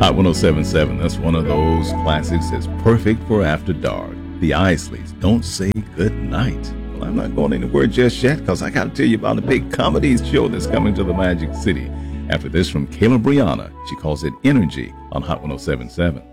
Hot 1077, that's one of those classics that's perfect for after dark. The Isleys, Don't Say Good Night. Well, I'm not going anywhere just yet because I got to tell you about a big comedy show that's coming to the Magic City. After this from Kayla Brianna, she calls it Energy on Hot 1077.